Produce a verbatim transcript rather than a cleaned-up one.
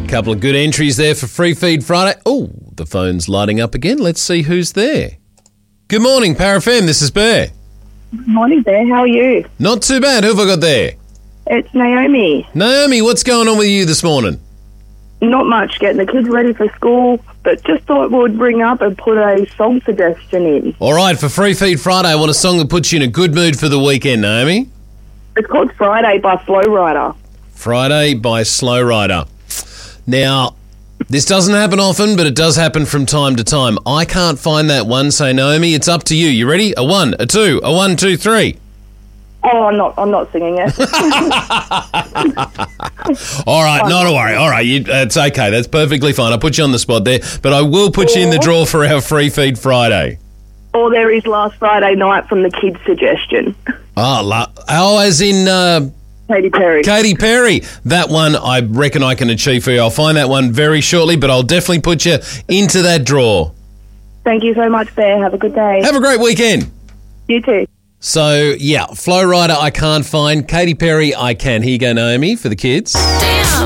Couple of good entries there for Free Feed Friday. Oh, the phone's lighting up again. Let's see who's there. Good morning, Power F M. This is Bear. Morning, Bear. How are you? Not too bad. Who have I got there? It's Naomi. Naomi, what's going on with you this morning? Not much, getting the kids ready for school, but just thought we'd bring up and put a song suggestion in. All right, for Free Feed Friday, I want a song that puts you in a good mood for the weekend, Naomi. It's called Friday by Flow Rider. Friday by Slow Rider. Now, this doesn't happen often, but it does happen from time to time. I can't find that one, so Naomi, it's up to you. You ready? A one, a two, a one, two, three. Oh, I'm not. I'm not singing it. All right, not to worry. All right, you, it's okay. That's perfectly fine. I'll put you on the spot there, but I will put you in the draw for our Free Feed Friday. Or there is last Friday night from the kids' suggestion. Oh, la- oh as in uh, Katy Perry. Katy Perry. That one I reckon I can achieve for you. I'll find that one very shortly, but I'll definitely put you into that draw. Thank you so much, Bear. Have a good day. Have a great weekend. You too. So, yeah, Flow Rider I can't find. Katy Perry I can. Here you go, Naomi, for the kids. Damn.